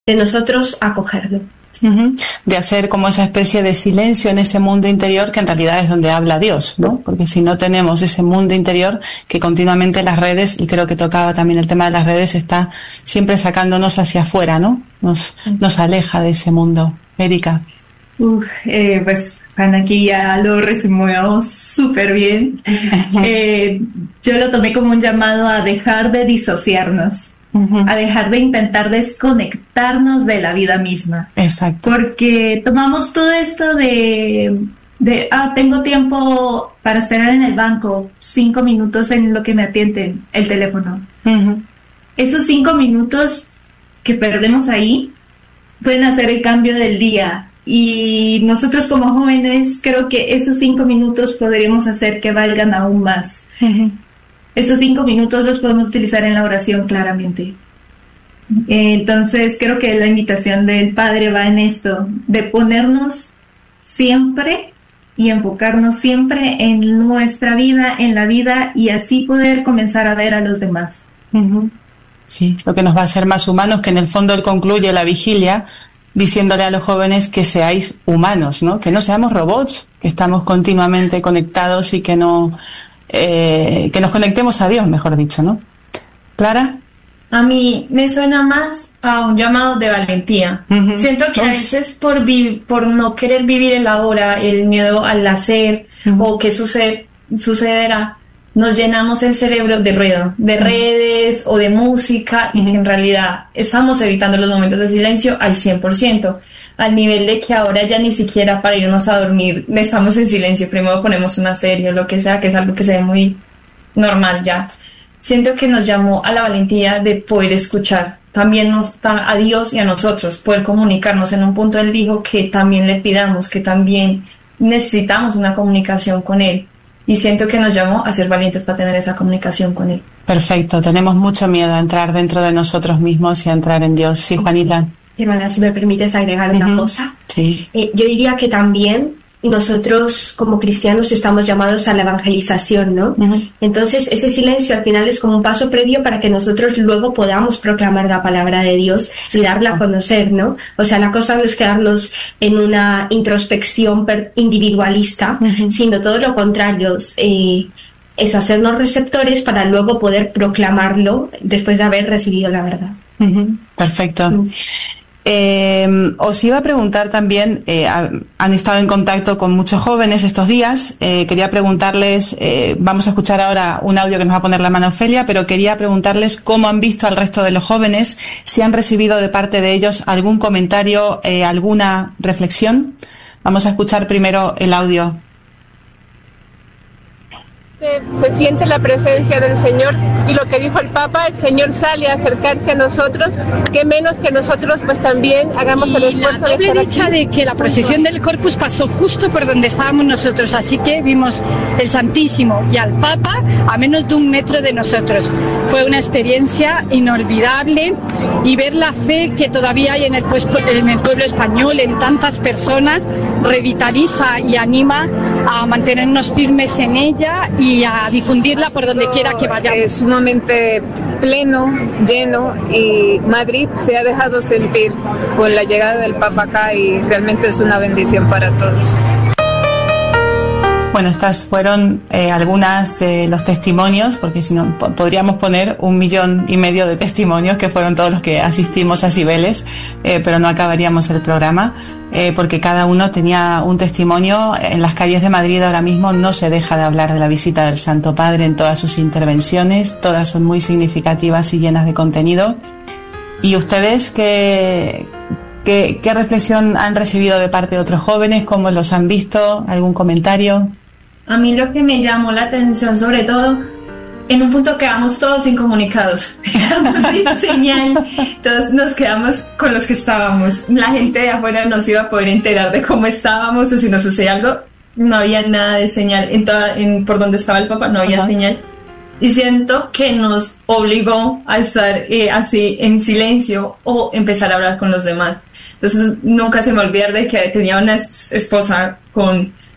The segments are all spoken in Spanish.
de nosotros acogerlo. Uh-huh. De hacer como esa especie de silencio en ese mundo interior que en realidad es donde habla Dios, ¿no? Porque si no tenemos ese mundo interior que continuamente las redes, y creo que tocaba también el tema de las redes, está siempre sacándonos hacia afuera, ¿no? Nos aleja de ese mundo. Erika. Pues Juan aquí ya lo resumió súper bien. Yo lo tomé como un llamado a dejar de disociarnos. Uh-huh. A dejar de intentar desconectarnos de la vida misma. Exacto. Porque tomamos todo esto de tengo tiempo para esperar en el banco, 5 minutos en lo que me atienden el teléfono. Uh-huh. Esos 5 minutos que perdemos ahí pueden hacer el cambio del día. Y nosotros como jóvenes creo que esos 5 minutos podríamos hacer que valgan aún más. Uh-huh. Esos 5 minutos los podemos utilizar en la oración claramente. Entonces creo que la invitación del Padre va en esto, de ponernos siempre y enfocarnos siempre en nuestra vida, en la vida, y así poder comenzar a ver a los demás. Uh-huh. Sí, lo que nos va a hacer más humanos, que en el fondo él concluye la vigilia diciéndole a los jóvenes que seáis humanos, ¿no? Que no seamos robots, que estamos continuamente conectados y que nos conectemos a Dios, mejor dicho, ¿no? ¿Clara? A mí me suena más a un llamado de valentía. Uh-huh. Siento que a veces por no querer vivir el ahora, el miedo al hacer, uh-huh, o qué sucederá, nos llenamos el cerebro de ruido, de redes o de música, y que en realidad estamos evitando los momentos de silencio al 100%, al nivel de que ahora ya ni siquiera para irnos a dormir estamos en silencio, primero ponemos una serie o lo que sea, que es algo que se ve muy normal ya. Siento que nos llamó a la valentía de poder escuchar también a Dios y a nosotros, poder comunicarnos. En un punto él dijo que también le pidamos, que también necesitamos una comunicación con él. Y siento que nos llamó a ser valientes para tener esa comunicación con él. Perfecto, tenemos mucho miedo a entrar dentro de nosotros mismos y a entrar en Dios. Sí, Juanita. Hermana, si me permites agregar una cosa. Sí. Yo diría que también nosotros como cristianos estamos llamados a la evangelización, ¿no? Uh-huh. Entonces ese silencio al final es como un paso previo para que nosotros luego podamos proclamar la palabra de Dios y darla a conocer, ¿no? O sea, la cosa no es quedarnos en una introspección individualista, uh-huh, sino todo lo contrario, es hacernos receptores para luego poder proclamarlo después de haber recibido la verdad. Uh-huh. Perfecto. Uh-huh. Os iba a preguntar también, han estado en contacto con muchos jóvenes estos días, quería preguntarles, vamos a escuchar ahora un audio que nos va a poner la hermana Ofelia, pero quería preguntarles cómo han visto al resto de los jóvenes, si han recibido de parte de ellos algún comentario, alguna reflexión. Vamos a escuchar primero el audio. Se siente la presencia del Señor, y lo que dijo el Papa, el Señor sale a acercarse a nosotros, que menos que nosotros pues también hagamos el esfuerzo. La doble dicha de que la procesión del Corpus pasó justo por donde estábamos nosotros, así que vimos el Santísimo y al Papa a menos de 1 metro de nosotros. Fue una experiencia inolvidable, y ver la fe que todavía hay en el pueblo español, en tantas personas, revitaliza y anima a mantenernos firmes en ella y a difundirla por donde quiera que vayamos. Es sumamente pleno, lleno, y Madrid se ha dejado sentir con la llegada del Papa acá, y realmente es una bendición para todos. Bueno, estas fueron algunas de los testimonios, porque si no podríamos poner 1,5 millones de testimonios, que fueron todos los que asistimos a Cibeles, pero no acabaríamos el programa, porque cada uno tenía un testimonio. En las calles de Madrid ahora mismo no se deja de hablar de la visita del Santo Padre en todas sus intervenciones, todas son muy significativas y llenas de contenido. ¿Y ustedes qué reflexión han recibido de parte de otros jóvenes? ¿Cómo los han visto? ¿Algún comentario? A mí lo que me llamó la atención, sobre todo, en un punto quedamos todos incomunicados, quedamos sin señal, todos nos quedamos con los que estábamos. La gente de afuera no se iba a poder enterar de cómo estábamos, o si nos sucedía algo, no había nada de señal. Por donde estaba el Papa no había señal. Y siento que nos obligó a estar así en silencio o empezar a hablar con los demás. Entonces nunca se me olvidar de que tenía una esposa con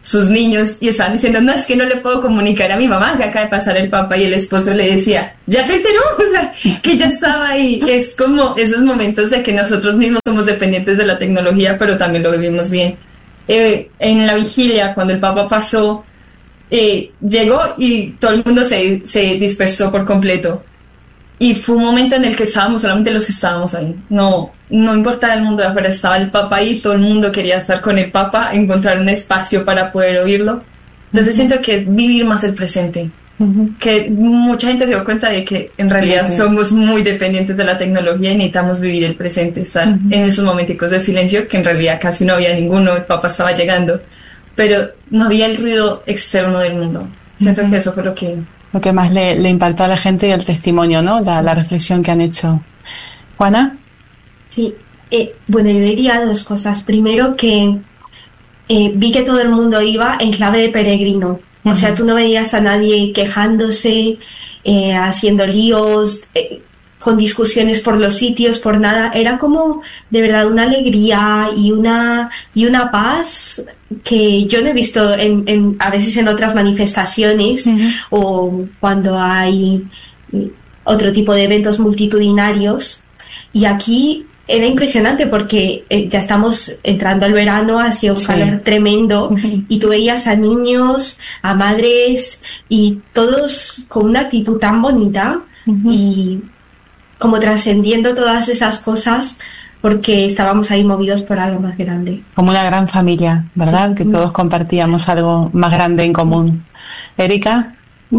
sus niños y estaban diciendo, no, es que no le puedo comunicar a mi mamá que acaba de pasar el Papa, y el esposo le decía, ya se enteró, o sea, que ya estaba ahí. Es como esos momentos de que nosotros mismos somos dependientes de la tecnología, pero también lo vivimos bien. En la vigilia, cuando el Papa pasó, llegó y todo el mundo se dispersó por completo. Y fue un momento en el que estábamos solamente los que estábamos ahí. No importaba el mundo de afuera, estaba el Papa ahí, todo el mundo quería estar con el Papa, encontrar un espacio para poder oírlo. Entonces siento que es vivir más el presente. Que mucha gente se dio cuenta de que en realidad somos muy dependientes de la tecnología y necesitamos vivir el presente, estar en esos momenticos de silencio, que en realidad casi no había ninguno, el Papa estaba llegando, pero no había el ruido externo del mundo. Siento que eso fue lo que más le impactó a la gente, y el testimonio, ¿no? La reflexión que han hecho. ¿Juana? Sí, bueno, yo diría dos cosas. Primero, que vi que todo el mundo iba en clave de peregrino. O sea, tú no veías a nadie quejándose, haciendo líos, con discusiones por los sitios, por nada. Era como, de verdad, una alegría y una paz que yo no he visto a veces en otras manifestaciones, o cuando hay otro tipo de eventos multitudinarios. Y aquí era impresionante porque ya estamos entrando al verano, hacía un calor tremendo, y tú veías a niños, a madres, y todos con una actitud tan bonita, y como trascendiendo todas esas cosas, porque estábamos ahí movidos por algo más grande. Como una gran familia, ¿verdad? Sí. Que todos compartíamos algo más grande en común. ¿Erika?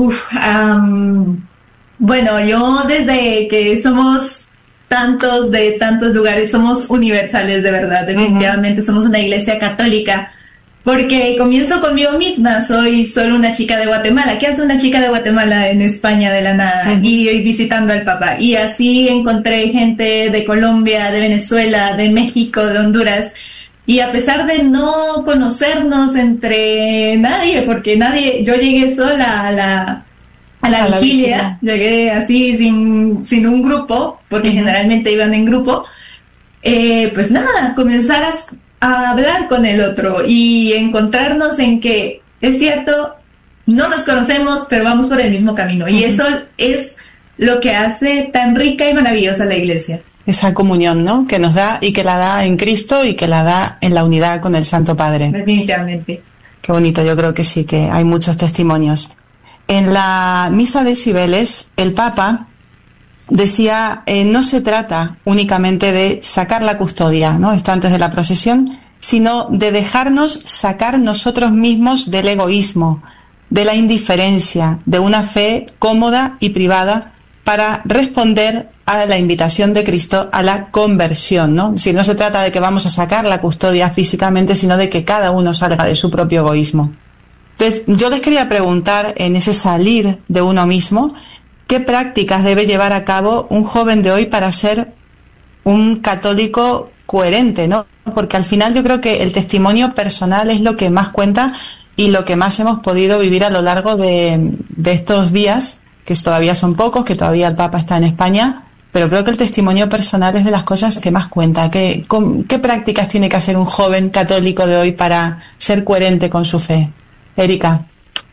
Bueno, yo desde que somos tantos de tantos lugares, somos universales de verdad, definitivamente somos una iglesia católica, porque comienzo conmigo misma, soy solo una chica de Guatemala. ¿Qué hace una chica de Guatemala en España de la nada? Y visitando al Papa, y así encontré gente de Colombia, de Venezuela, de México, de Honduras, y a pesar de no conocernos entre nadie, porque yo llegué sola a la vigilia, llegué así sin un grupo, porque generalmente iban en grupo, pues nada, comenzar a hablar con el otro y encontrarnos en que, es cierto, no nos conocemos, pero vamos por el mismo camino. Y eso es lo que hace tan rica y maravillosa la iglesia. Esa comunión, ¿no? Que nos da, y que la da en Cristo, y que la da en la unidad con el Santo Padre. Definitivamente. Qué bonito, yo creo que sí, que hay muchos testimonios. En la misa de Cibeles, el Papa decía, no se trata únicamente de sacar la custodia, ¿no? Esto antes de la procesión, sino de dejarnos sacar nosotros mismos del egoísmo, de la indiferencia, de una fe cómoda y privada, para responder a la invitación de Cristo a la conversión, ¿no? Si no se trata de que vamos a sacar la custodia físicamente, sino de que cada uno salga de su propio egoísmo. Entonces, yo les quería preguntar, en ese salir de uno mismo, ¿qué prácticas debe llevar a cabo un joven de hoy para ser un católico coherente, ¿no? Porque al final yo creo que el testimonio personal es lo que más cuenta y lo que más hemos podido vivir a lo largo de estos días, que todavía son pocos, que todavía el Papa está en España, pero creo que el testimonio personal es de las cosas que más cuenta. ¿Qué prácticas tiene que hacer un joven católico de hoy para ser coherente con su fe? Erika.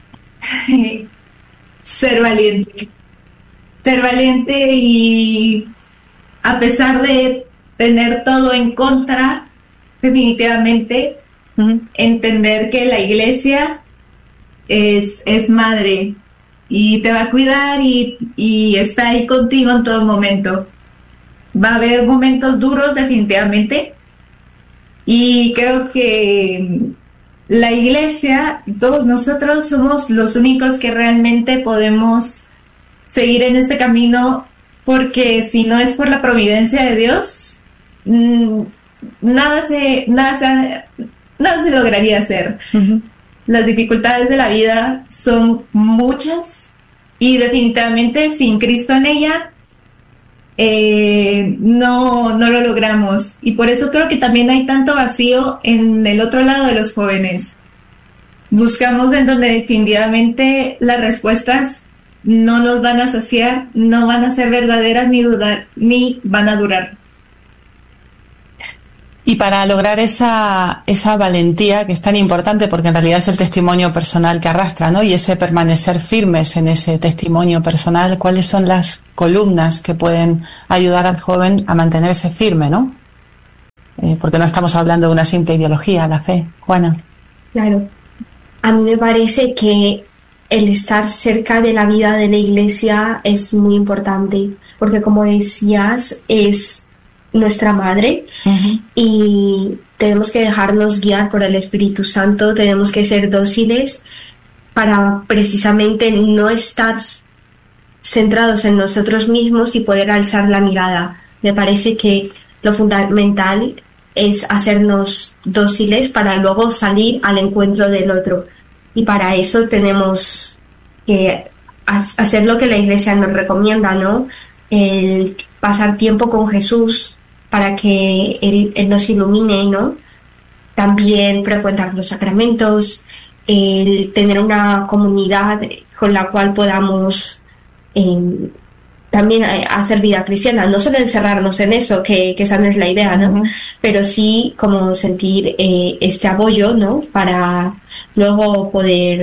Ser valiente. Ser valiente, y a pesar de tener todo en contra, definitivamente, entender que la iglesia es madre y te va a cuidar y está ahí contigo en todo momento. Va a haber momentos duros, definitivamente, y creo que la iglesia, todos nosotros, somos los únicos que realmente podemos seguir en este camino, porque si no es por la providencia de Dios, nada se lograría hacer. Las dificultades de la vida son muchas, y definitivamente sin Cristo en ella no lo logramos. Y por eso creo que también hay tanto vacío en el otro lado de los jóvenes. Buscamos en donde definitivamente las respuestas no nos van a saciar, no van a ser verdaderas ni van a durar. Y para lograr esa valentía que es tan importante, porque en realidad es el testimonio personal que arrastra, ¿no? Y ese permanecer firmes en ese testimonio personal, ¿cuáles son las columnas que pueden ayudar al joven a mantenerse firme, ¿no? Porque no estamos hablando de una simple ideología, la fe. Juana. Claro. A mí me parece que el estar cerca de la vida de la Iglesia es muy importante, porque como decías, es nuestra madre. Uh-huh. Y tenemos que dejarnos guiar por el Espíritu Santo, tenemos que ser dóciles para precisamente no estar centrados en nosotros mismos y poder alzar la mirada. Me parece que lo fundamental es hacernos dóciles para luego salir al encuentro del otro. Y para eso tenemos que hacer lo que la Iglesia nos recomienda, ¿no? El pasar tiempo con Jesús para que Él nos ilumine, ¿no? También frecuentar los sacramentos, el tener una comunidad con la cual podamos también hacer vida cristiana, no solo encerrarnos en eso, que esa no es la idea, ¿no? Uh-huh. Pero sí como sentir este apoyo, ¿no? Para luego poder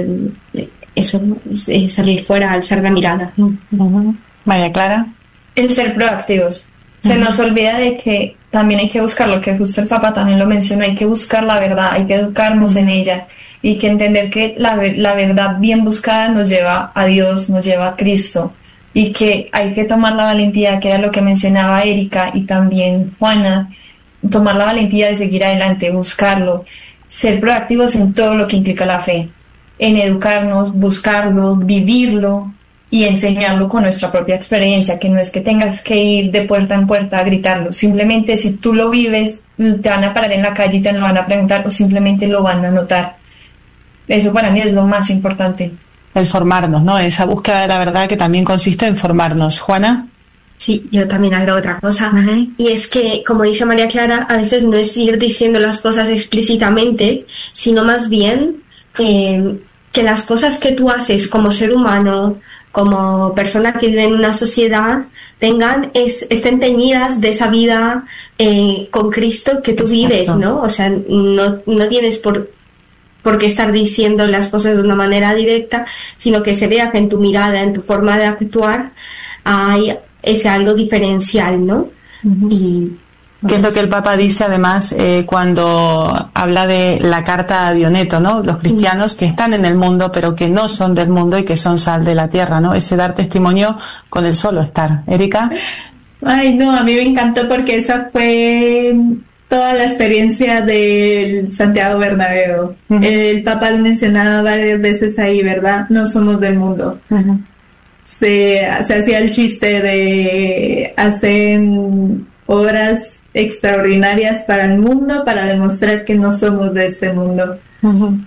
salir fuera, alzar la mirada. Uh-huh. María Clara. El ser proactivos. Se uh-huh. nos olvida de que también hay que buscar lo que justo el Papa también lo mencionó, hay que buscar la verdad, hay que educarnos en ella y que entender que la verdad bien buscada nos lleva a Dios, nos lleva a Cristo. Y que hay que tomar la valentía, que era lo que mencionaba Erika y también Juana, tomar la valentía de seguir adelante, buscarlo, ser proactivos en todo lo que implica la fe, en educarnos, buscarlo, vivirlo y enseñarlo con nuestra propia experiencia, que no es que tengas que ir de puerta en puerta a gritarlo, simplemente si tú lo vives, te van a parar en la calle y te lo van a preguntar o simplemente lo van a notar. Eso para mí es lo más importante. El formarnos, ¿no? Esa búsqueda de la verdad que también consiste en formarnos. ¿Juana? Sí, yo también agrego otra cosa. Uh-huh. Y es que, como dice María Clara, a veces no es ir diciendo las cosas explícitamente, sino más bien que las cosas que tú haces como ser humano, como persona que vive en una sociedad, estén teñidas de esa vida con Cristo que tú Exacto. vives, ¿no? O sea, no tienes por qué estar diciendo las cosas de una manera directa, sino que se vea que en tu mirada, en tu forma de actuar, hay ese algo diferencial, ¿no? Uh-huh. Y que es lo que el Papa dice además cuando habla de la carta a Dioneto, ¿no? Los cristianos que están en el mundo pero que no son del mundo y que son sal de la tierra, ¿no? Ese dar testimonio con el solo estar. ¿Erika? Ay, no, a mí me encantó porque esa fue toda la experiencia del Santiago Bernabéu. Uh-huh. El Papa lo mencionaba varias veces ahí, ¿verdad? No somos del mundo. Uh-huh. Se hacía el chiste de hacer obras extraordinarias para el mundo para demostrar que no somos de este mundo. Uh-huh.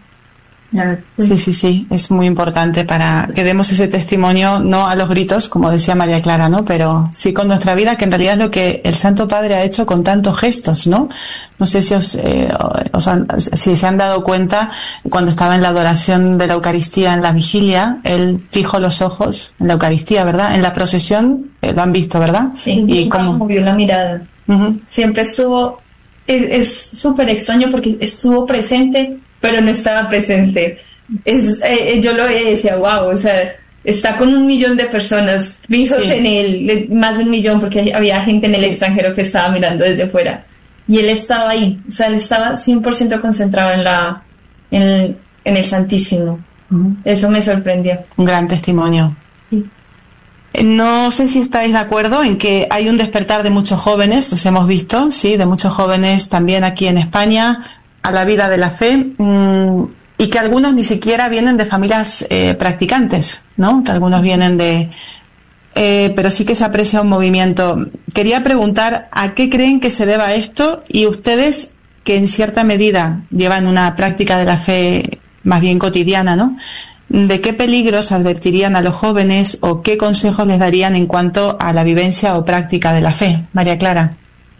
Sí, es muy importante para que demos ese testimonio, no a los gritos, como decía María Clara, ¿no? Pero sí con nuestra vida, que en realidad es lo que el Santo Padre ha hecho con tantos gestos, ¿no? No sé si si se han dado cuenta, cuando estaba en la adoración de la Eucaristía en la vigilia, él fijó los ojos en la Eucaristía, ¿verdad? En la procesión, lo han visto, ¿verdad? Sí, y cómo movió la mirada. Uh-huh. Siempre estuvo, es súper extraño porque estuvo presente, pero no estaba presente. Yo lo decía, wow, o sea, está con 1 millón de personas, fijos sí. en él, más de 1 millón, porque había gente en el extranjero que estaba mirando desde fuera. Y él estaba ahí, o sea, él estaba 100% concentrado en el Santísimo. Uh-huh. Eso me sorprendió. Un gran testimonio. Sí. No sé si estáis de acuerdo en que hay un despertar de muchos jóvenes, los hemos visto, sí, de muchos jóvenes también aquí en España, a la vida de la fe, y que algunos ni siquiera vienen de familias practicantes, ¿no? Que algunos vienen pero sí que se aprecia un movimiento. Quería preguntar a qué creen que se deba esto, y ustedes que en cierta medida llevan una práctica de la fe más bien cotidiana, ¿no? ¿De qué peligros advertirían a los jóvenes o qué consejos les darían en cuanto a la vivencia o práctica de la fe? María Clara.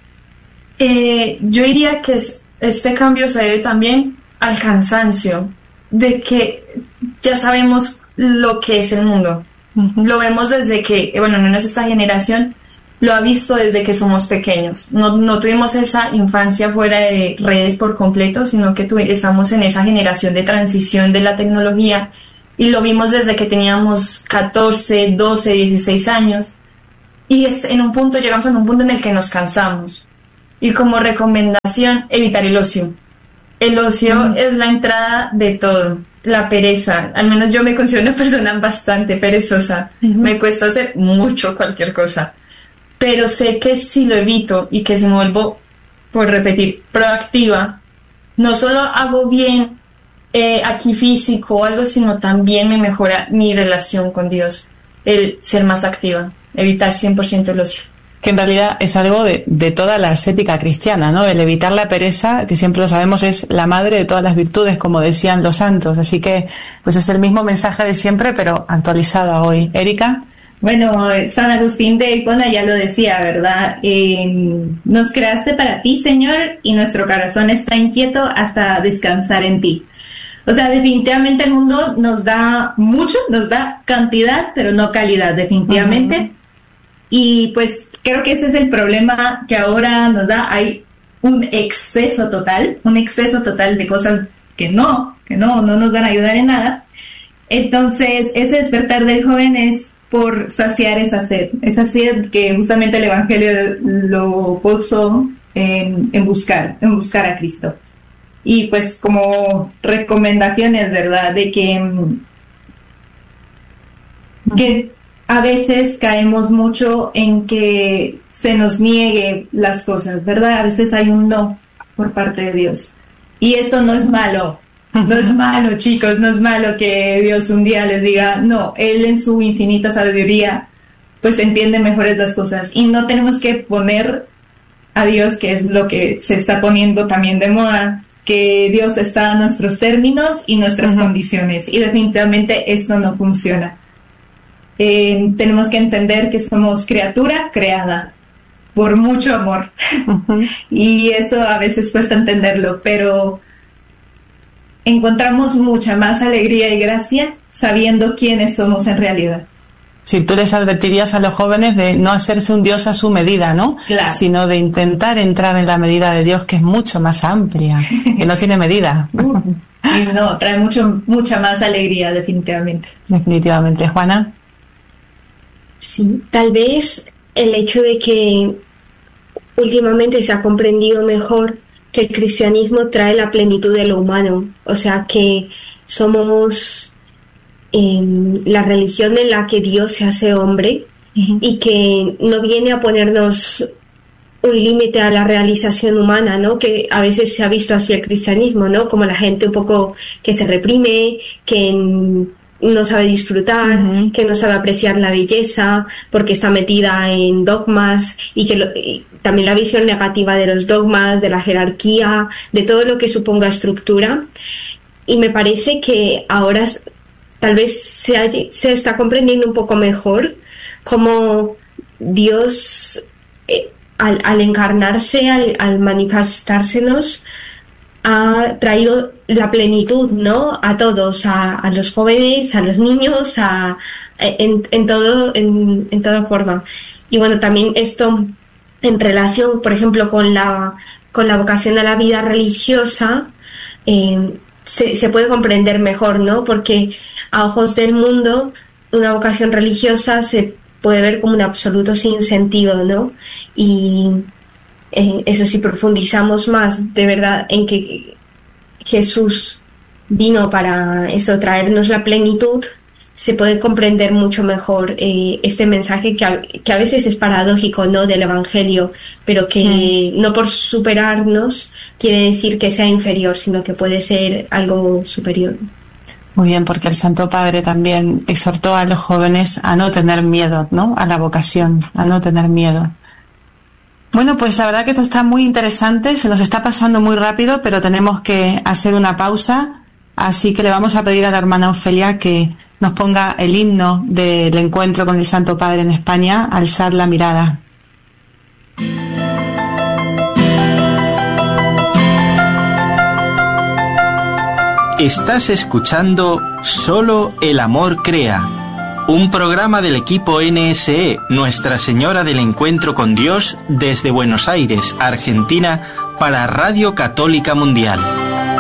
Yo diría que este cambio se debe también al cansancio, de que ya sabemos lo que es el mundo. Uh-huh. Lo vemos desde que, bueno, no es esta generación, lo ha visto desde que somos pequeños. No tuvimos esa infancia fuera de redes por completo, sino que estamos en esa generación de transición de la tecnología y lo vimos desde que teníamos 14, 12, 16 años. Y llegamos a un punto en el que nos cansamos. Y como recomendación, evitar el ocio. El ocio es la entrada de todo. La pereza. Al menos yo me considero una persona bastante perezosa. Me cuesta hacer mucho cualquier cosa. Pero sé que si lo evito y que si me vuelvo, por repetir, proactiva, no solo hago bien aquí físico o algo, sino también me mejora mi relación con Dios. El ser más activa. Evitar 100% el ocio. Que en realidad es algo de toda la ascética cristiana, ¿no? El evitar la pereza, que siempre lo sabemos, es la madre de todas las virtudes, como decían los santos. Así que, pues es el mismo mensaje de siempre, pero actualizado a hoy. Erika. Bueno, San Agustín de Hipona ya lo decía, ¿verdad? Nos creaste para ti, Señor, y nuestro corazón está inquieto hasta descansar en ti. O sea, definitivamente el mundo nos da mucho, nos da cantidad, pero no calidad, definitivamente. Y pues creo que ese es el problema que ahora nos da. Hay un exceso total de cosas que no nos van a ayudar en nada. Entonces, ese despertar del joven es por saciar esa sed que justamente el Evangelio lo puso en buscar a Cristo. Y pues como recomendaciones, ¿verdad? De que a veces caemos mucho en que se nos niegue las cosas, ¿verdad? A veces hay un no por parte de Dios. Y esto no es malo. No es malo, chicos, no es malo que Dios un día les diga no. Él en su infinita sabiduría pues entiende mejores las cosas. Y no tenemos que poner a Dios, que es lo que se está poniendo también de moda, que Dios está a nuestros términos y nuestras condiciones. Y definitivamente esto no funciona. Tenemos que entender que somos criatura creada por mucho amor. Y eso a veces cuesta entenderlo, pero encontramos mucha más alegría y gracia sabiendo quiénes somos en realidad. Sí, tú les advertirías a los jóvenes de no hacerse un Dios a su medida, ¿no? Claro. Sino de intentar entrar en la medida de Dios, que es mucho más amplia, que no tiene medida. Y no, trae mucha más alegría, definitivamente. Definitivamente. Juana. Sí, tal vez el hecho de que últimamente se ha comprendido mejor que el cristianismo trae la plenitud de lo humano, o sea que somos la religión en la que Dios se hace hombre y que no viene a ponernos un límite a la realización humana, ¿no? Que a veces se ha visto así el cristianismo, ¿no? Como la gente un poco que se reprime, que no sabe disfrutar, que no sabe apreciar la belleza porque está metida en dogmas y que también la visión negativa de los dogmas, de la jerarquía, de todo lo que suponga estructura. Y me parece que ahora tal vez se está comprendiendo un poco mejor cómo Dios, al encarnarse, al manifestársenos, ha traído la plenitud, ¿no? A todos, a los jóvenes, a los niños, en toda forma. Y bueno, también esto en relación, por ejemplo, con la vocación a la vida religiosa, se puede comprender mejor, ¿no? Porque a ojos del mundo una vocación religiosa se puede ver como un absoluto sinsentido, ¿no? Y eso, si profundizamos más de verdad en que Jesús vino para eso, traernos la plenitud, se puede comprender mucho mejor este mensaje que a veces es paradójico, ¿no? Del Evangelio, pero que no por superarnos quiere decir que sea inferior, sino que puede ser algo superior. Muy bien, porque el Santo Padre también exhortó a los jóvenes a no tener miedo, ¿no? A la vocación, a no tener miedo. Bueno, pues la verdad que esto está muy interesante, se nos está pasando muy rápido, pero tenemos que hacer una pausa, así que le vamos a pedir a la hermana Ofelia que nos ponga el himno del encuentro con el Santo Padre en España, Alzad la mirada. Estás escuchando Solo el amor crea, Un programa del equipo NSE, Nuestra Señora del Encuentro con Dios, desde Buenos Aires, Argentina, para Radio Católica Mundial.